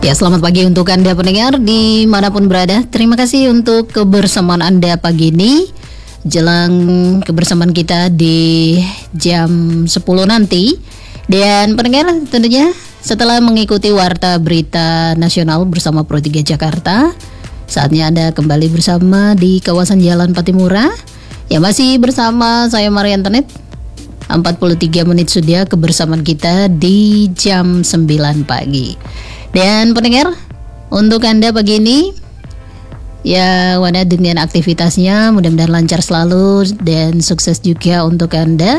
Ya, selamat pagi untuk Anda pendengar dimanapun berada. Terima kasih untuk kebersamaan Anda pagi ini. Jelang kebersamaan kita di jam 10 nanti. Dan pendengar, tentunya setelah mengikuti Warta Berita Nasional bersama Pro 3 Jakarta, saatnya Anda kembali bersama di kawasan Jalan Patimura. Ya, masih bersama saya Maria Antoinette. 43 menit sudah kebersamaan kita di jam 9 pagi. Dan pendengar, untuk Anda pagi ini, ya wadah dengan aktivitasnya mudah-mudahan lancar selalu dan sukses juga untuk Anda.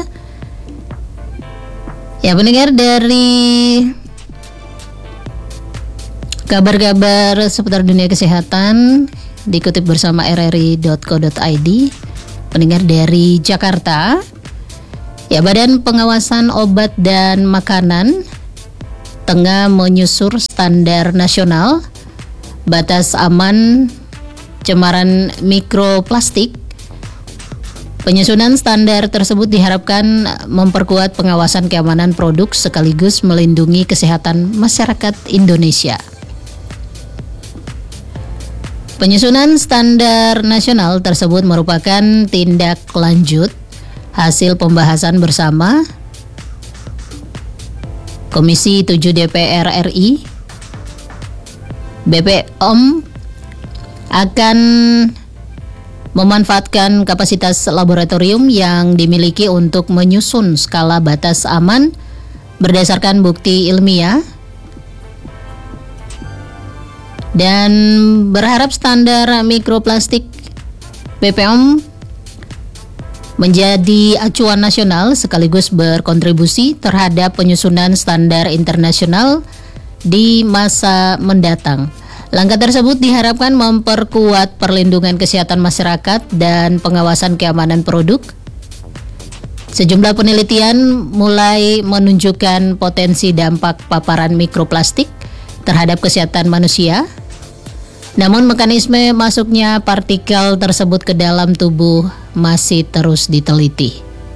Ya pendengar, dari kabar-kabar seputar dunia kesehatan dikutip bersama rri.co.id. Pendengar dari Jakarta, ya Badan Pengawasan Obat dan Makanan tengah menyusur standar nasional batas aman cemaran mikroplastik. Penyusunan standar tersebut diharapkan memperkuat pengawasan keamanan produk sekaligus melindungi kesehatan masyarakat Indonesia. Penyusunan standar nasional tersebut merupakan tindak lanjut hasil pembahasan bersama Komisi 7 DPR RI. BPOM akan memanfaatkan kapasitas laboratorium yang dimiliki untuk menyusun skala batas aman berdasarkan bukti ilmiah dan berharap standar mikroplastik BPOM menjadi acuan nasional sekaligus berkontribusi terhadap penyusunan standar internasional di masa mendatang. Langkah tersebut diharapkan memperkuat perlindungan kesehatan masyarakat dan pengawasan keamanan produk. Sejumlah penelitian mulai menunjukkan potensi dampak paparan mikroplastik terhadap kesehatan manusia. Namun mekanisme masuknya partikel tersebut ke dalam tubuh masih terus diteliti.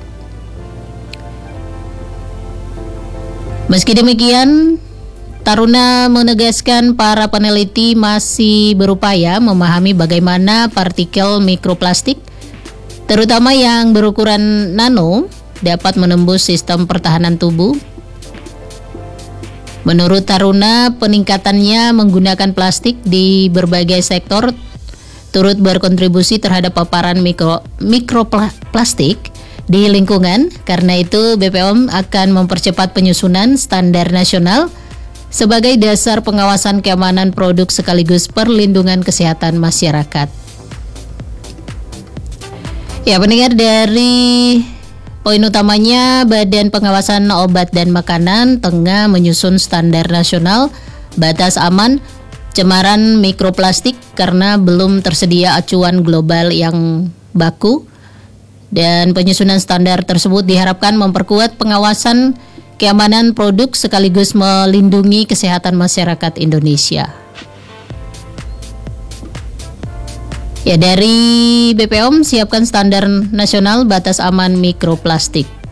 Meski demikian, Taruna menegaskan para peneliti masih berupaya memahami bagaimana partikel mikroplastik, terutama yang berukuran nano, dapat menembus sistem pertahanan tubuh. Menurut Taruna, peningkatannya menggunakan plastik di berbagai sektor turut berkontribusi terhadap paparan mikroplastik di lingkungan. Karena itu, BPOM akan mempercepat penyusunan standar nasional sebagai dasar pengawasan keamanan produk sekaligus perlindungan kesehatan masyarakat. Ya, pendengar, dari poin utamanya, Badan Pengawasan Obat dan Makanan tengah menyusun standar nasional batas aman cemaran mikroplastik karena belum tersedia acuan global yang baku. Dan penyusunan standar tersebut diharapkan memperkuat pengawasan keamanan produk sekaligus melindungi kesehatan masyarakat Indonesia. Ya, dari BPOM siapkan standar nasional batas aman mikroplastik.